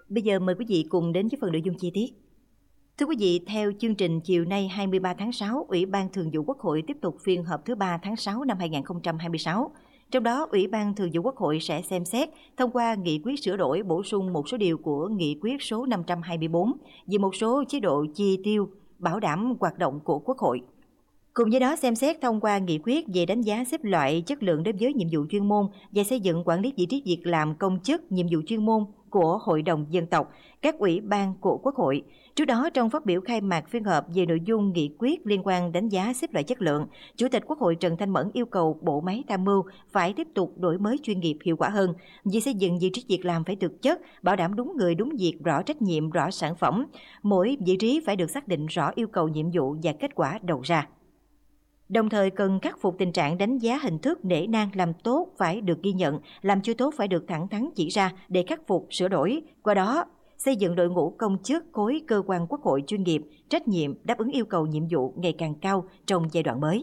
Bây giờ mời quý vị cùng đến với phần nội dung chi tiết. Thưa quý vị, theo chương trình chiều nay 23 tháng 6, Ủy ban Thường vụ Quốc hội tiếp tục phiên họp thứ 3 tháng 6 năm 2026. Trong đó, Ủy ban Thường vụ Quốc hội sẽ xem xét thông qua nghị quyết sửa đổi bổ sung một số điều của nghị quyết số 524 về một số chế độ chi tiêu bảo đảm hoạt động của Quốc hội. Cùng với đó xem xét thông qua nghị quyết về đánh giá xếp loại chất lượng đối với nhiệm vụ chuyên môn và xây dựng quản lý vị trí việc làm công chức nhiệm vụ chuyên môn của Hội đồng Dân tộc, các ủy ban của Quốc hội. Trước đó, trong phát biểu khai mạc phiên họp về nội dung nghị quyết liên quan đánh giá xếp loại chất lượng, Chủ tịch Quốc hội Trần Thanh Mẫn yêu cầu bộ máy tham mưu phải tiếp tục đổi mới chuyên nghiệp hiệu quả hơn, vì xây dựng vị trí việc làm phải thực chất, bảo đảm đúng người đúng việc, rõ trách nhiệm, rõ sản phẩm. Mỗi vị trí phải được xác định rõ yêu cầu nhiệm vụ và kết quả đầu ra. Đồng thời cần khắc phục tình trạng đánh giá hình thức nể nang, làm tốt phải được ghi nhận, làm chưa tốt phải được thẳng thắn chỉ ra để khắc phục, sửa đổi. Qua đó, xây dựng đội ngũ công chức khối cơ quan Quốc hội chuyên nghiệp, trách nhiệm, đáp ứng yêu cầu nhiệm vụ ngày càng cao trong giai đoạn mới.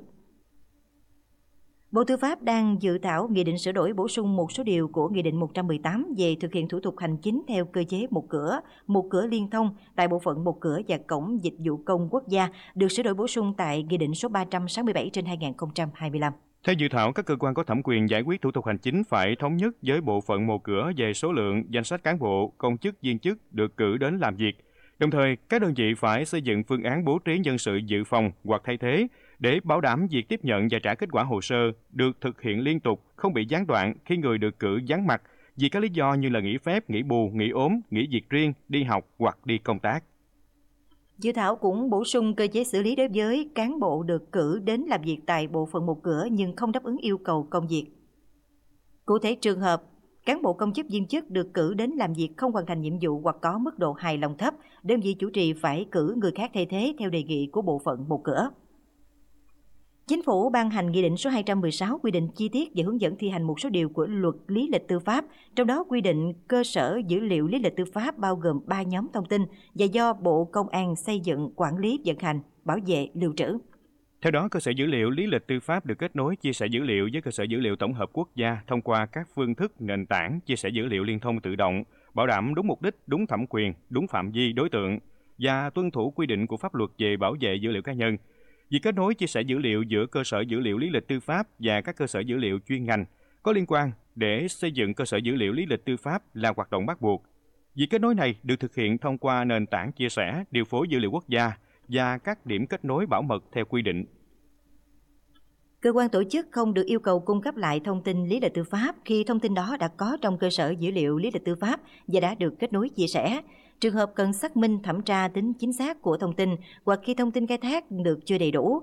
Bộ Tư pháp đang dự thảo nghị định sửa đổi bổ sung một số điều của Nghị định 118 về thực hiện thủ tục hành chính theo cơ chế một cửa liên thông tại bộ phận một cửa và cổng dịch vụ công quốc gia, được sửa đổi bổ sung tại Nghị định số 367/2025. Theo dự thảo, các cơ quan có thẩm quyền giải quyết thủ tục hành chính phải thống nhất với bộ phận một cửa về số lượng, danh sách cán bộ, công chức, viên chức được cử đến làm việc. Đồng thời, các đơn vị phải xây dựng phương án bố trí nhân sự dự phòng hoặc thay thế để bảo đảm việc tiếp nhận và trả kết quả hồ sơ được thực hiện liên tục, không bị gián đoạn khi người được cử vắng mặt vì các lý do như là nghỉ phép, nghỉ bù, nghỉ ốm, nghỉ việc riêng, đi học hoặc đi công tác. Dự thảo cũng bổ sung cơ chế xử lý đối với cán bộ được cử đến làm việc tại bộ phận một cửa nhưng không đáp ứng yêu cầu công việc. Cụ thể, trường hợp cán bộ công chức viên chức được cử đến làm việc không hoàn thành nhiệm vụ hoặc có mức độ hài lòng thấp, đơn vị chủ trì phải cử người khác thay thế theo đề nghị của bộ phận một cửa. Chính phủ ban hành Nghị định số 216 quy định chi tiết về hướng dẫn thi hành một số điều của Luật Lý lịch tư pháp, trong đó quy định cơ sở dữ liệu lý lịch tư pháp bao gồm 3 nhóm thông tin và do Bộ Công an xây dựng, quản lý, vận hành, bảo vệ, lưu trữ. Theo đó, cơ sở dữ liệu lý lịch tư pháp được kết nối chia sẻ dữ liệu với cơ sở dữ liệu tổng hợp quốc gia thông qua các phương thức nền tảng chia sẻ dữ liệu liên thông tự động, bảo đảm đúng mục đích, đúng thẩm quyền, đúng phạm vi đối tượng và tuân thủ quy định của pháp luật về bảo vệ dữ liệu cá nhân. Việc kết nối chia sẻ dữ liệu giữa cơ sở dữ liệu lý lịch tư pháp và các cơ sở dữ liệu chuyên ngành có liên quan để xây dựng cơ sở dữ liệu lý lịch tư pháp là hoạt động bắt buộc. Việc kết nối này được thực hiện thông qua nền tảng chia sẻ, điều phối dữ liệu quốc gia và các điểm kết nối bảo mật theo quy định. Cơ quan tổ chức không được yêu cầu cung cấp lại thông tin lý lịch tư pháp khi thông tin đó đã có trong cơ sở dữ liệu lý lịch tư pháp và đã được kết nối chia sẻ. Trường hợp cần xác minh thẩm tra tính chính xác của thông tin hoặc khi thông tin khai thác được chưa đầy đủ,